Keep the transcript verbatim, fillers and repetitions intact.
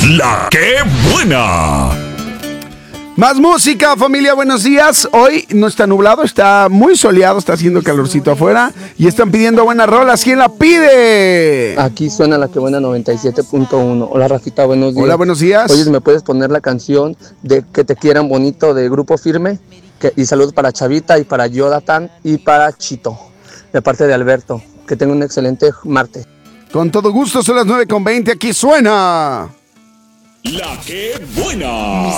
La que buena. Más música, familia, buenos días. Hoy no está nublado, está muy soleado, está haciendo calorcito afuera y están pidiendo buenas rolas. ¿Quién la pide? Aquí suena La que buena noventa y siete punto uno. Hola Rafita, buenos días. Hola, buenos días. Oye, ¿me puedes poner la canción de Que te quieran bonito de Grupo Firme? Que, y saludos para Chavita y para Jonathan y para Chito, de parte de Alberto. Que tenga un excelente martes. Con todo gusto, son las nueve con veinte, aquí suena La que buena.